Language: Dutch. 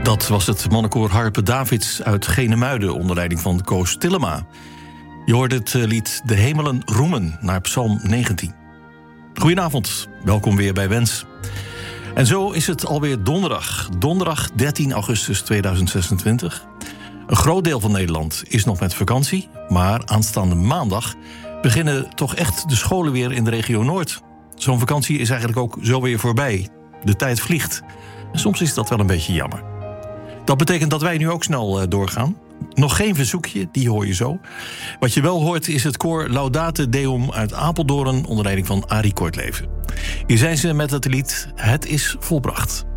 Dat was het mannenkoor Harpe Davids uit Genemuiden onder leiding van Koos Tillema. Je hoorde het lied De Hemelen Roemen naar Psalm 19. Goedenavond, welkom weer bij Wens. En zo is het alweer donderdag 13 augustus 2026. Een groot deel van Nederland is nog met vakantie, maar aanstaande maandag beginnen toch echt de scholen weer in de regio Noord. Zo'n vakantie is eigenlijk ook zo weer voorbij. De tijd vliegt. En soms is dat wel een beetje jammer. Dat betekent dat wij nu ook snel doorgaan. Nog geen verzoekje, die hoor je zo. Wat je wel hoort is het koor Laudate Deum uit Apeldoorn onder leiding van Arie Kortleven. Hier zijn ze met het lied Het is volbracht.